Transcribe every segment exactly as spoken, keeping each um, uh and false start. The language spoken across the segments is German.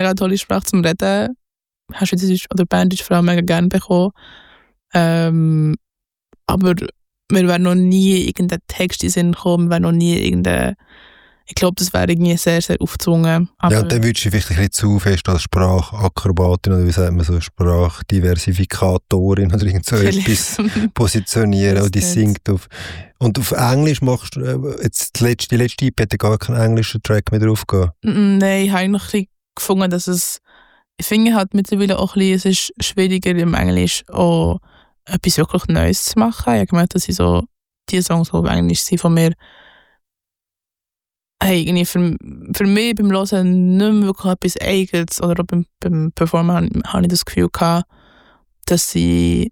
mega tolle Sprache zum Reden. Schweizerdeutsch oder Berndeutsch vor allem mega gerne bekommen. Ähm, aber mir wäre noch nie irgendein Text in den Sinn gekommen, mir wäre noch nie irgendein... Ich glaube, das wäre irgendwie sehr, sehr aufgezwungen. Aber ja, und dann würdest du vielleicht ein bisschen zu fest als Sprachakrobatin oder wie sagt man so, Sprachdiversifikatorin oder irgend so etwas positionieren und die singt auf... Und auf Englisch machst du... Jetzt die letzte, die letzte E P hat gar keinen englischen Track mehr drauf gehabt. Nein, ich habe eigentlich gefunden, dass es... Ich finde halt mittlerweile auch ein bisschen, es ist schwieriger im Englisch auch etwas wirklich Neues zu machen. Ich habe gemerkt, dass ich so die Songs, die auf Englisch sind, von mir hey, irgendwie für, für mich beim Hören nicht mehr wirklich etwas Eigenes oder auch beim, beim Performen habe ich das Gefühl gehabt, dass sie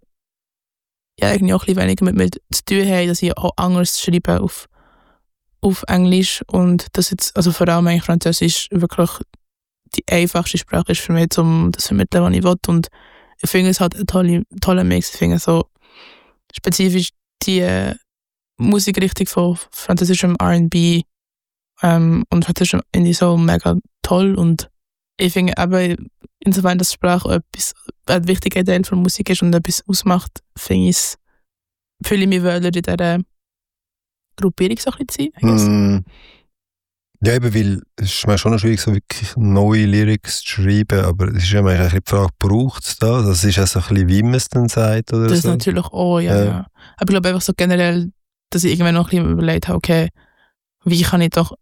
ja, irgendwie auch ein bisschen weniger mit mir zu tun haben, dass ich auch anders schreibe auf, auf Englisch und dass jetzt, also vor allem eigentlich Französisch wirklich die einfachste Sprache ist für mich, um das zu vermitteln, was ich will. Und ich finde es halt ein toller, toller Mix. Ich finde so spezifisch die äh, Musikrichtung von französischem R and B ähm, und französischem Indie so mega toll. Und ich finde eben, insofern, dass Sprache etwas, ein wichtiger Teil von Musik ist und etwas ausmacht, finde ich es, fühle ich mich wohler in dieser Gruppierung so ein bisschen zu sein. Ja, eben, weil es ist mir schon noch schwierig, so wirklich neue Lyrics zu schreiben, aber es ist ja immer die Frage, braucht es das? Das ist auch so ein bisschen, wie man es dann sagt oder das so. Das natürlich auch, ja, ja. ja. Aber ich glaube einfach so generell, dass ich irgendwann noch ein bisschen überlegt habe, okay, wie kann ich doch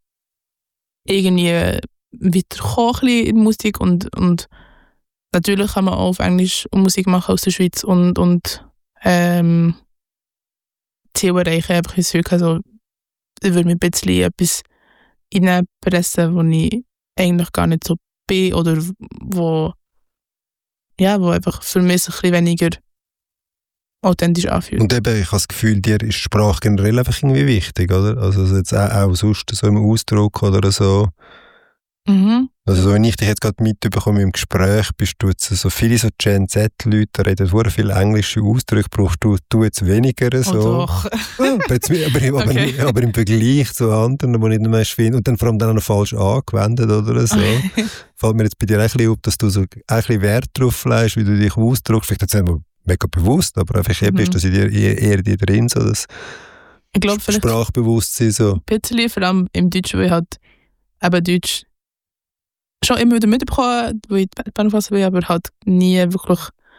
irgendwie weiterkommen in Musik und, und natürlich kann man auch auf Englisch Musik machen aus der Schweiz und, und ähm, Ziele erreichen, einfach ins Zeug. Also ich würde mir ein bisschen etwas reinpressen, wo ich eigentlich gar nicht so bin oder wo, ja, wo einfach für mich ein bisschen weniger authentisch anfühlt. Und eben, ich habe das Gefühl, dir ist Sprache generell einfach irgendwie wichtig, oder? Also jetzt auch, auch sonst so im Ausdruck oder so. Mhm. Also so, wenn ich dich jetzt gerade mitbekomme im Gespräch, bist du jetzt so viele so Gen Z-Leute, reden sehr viel englische Ausdrücke, brauchst du, du jetzt weniger so. Oh doch. aber, jetzt, aber, aber, Okay. aber im Vergleich zu anderen, die ich nicht mehr finde, und dann vor allem dann auch noch falsch angewendet oder so, fällt mir jetzt bei dir auch ein bisschen auf, dass du so ein bisschen Wert drauf legst, wie du dich ausdrückst, vielleicht jetzt nicht mal mega bewusst, aber einfach eben Mhm. ist das in dir eher, eher dir drin, so das Ich glaube vielleicht Sprachbewusstsein so. ein bisschen, vor allem im Deutschen, weil ich halt eben Deutsch schon immer wieder mitbekommen, wo ich Bernfassen bin, aber halt nie wirklich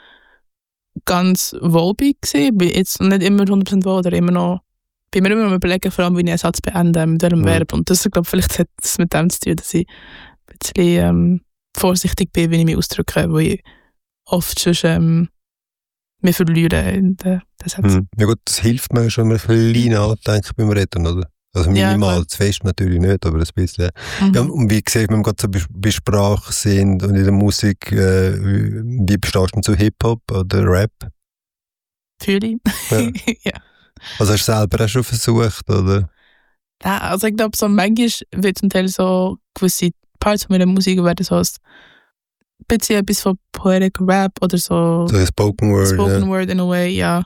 ganz wohl bin gewesen. Bin jetzt nicht immer hundert Prozent wohl oder immer noch, bin mir immer am überlegen, vor allem wie ich einen Satz beende, mit welchem Mhm. Verb. Und das, ich glaube, vielleicht hat es mit dem zu tun, dass ich ein bisschen ähm, vorsichtig bin, wie ich mich ausdrücke, wo ich oft schon ähm, mich verliere in den, den Sätzen. Hm. Ja gut, das hilft mir schon, ein bisschen nachdenken beim Reden, oder? Also minimal, Ja, zu fest natürlich nicht, aber ein bisschen. Mhm. Ja, und wie gesagt, wenn wir gerade so bei, bei Sprache sind und in der Musik, äh, wie bestehst du zu Hip-Hop oder Rap? Fühle ich. Ja. Ja. Also hast du selber auch schon versucht, oder? Ja, also ich glaube, so manchmal wird zum Teil so gewisse Parts von meiner Musik werden so als ein bisschen etwas von Poetic Rap oder so So ein Spoken Word, Spoken ja. Word in a way, ja.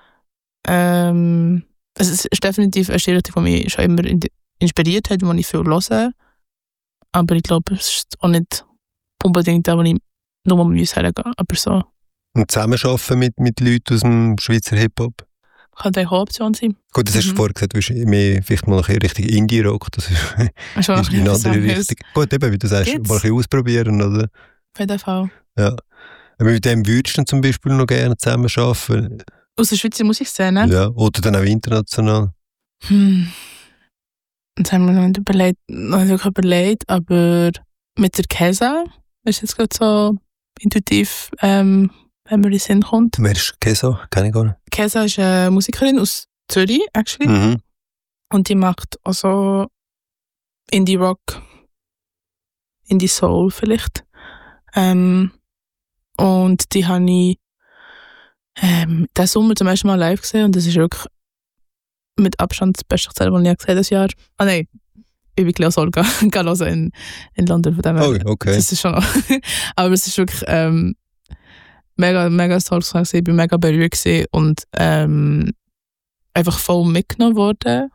Ähm, es ist definitiv eine Richtung, die mich schon immer in- inspiriert hat, wo ich viel höre. Aber ich glaube, es ist auch nicht unbedingt da, wo ich nur um mich hergehe. Aber so Und zusammenarbeiten mit, mit Leuten aus dem Schweizer Hip-Hop? kann eine Option sein. Gut, das hast du Mhm. vorher gesagt, du bist mehr, vielleicht mal ein bisschen Richtung Indie-Rock, das ist, Schon ist in eine andere anderes. Richtung. Gut, eben, wie du sagst, Geht's? mal ein bisschen ausprobieren, oder? Auf jeden Fall. Ja. Aber mit dem würdest du dann zum Beispiel noch gerne zusammenarbeiten? Aus der Schweizer Musikszene? Ja, oder dann auch international? Hm. Das haben wir noch nicht überlegt, noch nicht wirklich überlegt, aber mit der Kesa ist jetzt gerade so intuitiv, ähm, wenn mir in den Sinn kommt. Wer ist Keso? Kenne ich gar nicht. Kesa ist eine Musikerin aus Zürich, actually. Mhm. Und die macht also Indie-Rock, Indie-Soul vielleicht. Ähm, und die habe ich ähm, diesen Sommer zum ersten Mal live gesehen und das ist wirklich mit Abstand das beste Konzert, das ich gesehen habe dieses Jahr. Ah nein, ich bin gleich Soul hören in, in London. Von dem her. Oh, okay. Das ist schon noch. Aber es ist wirklich ähm, mega, mega toll gewesen. Ich war mega berührt gewesen und ähm, einfach voll mitgenommen worden.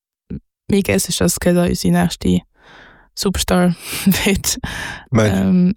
Mein Guess ist, dass Kesa unsere nächste Superstar wird. Mein, Ähm,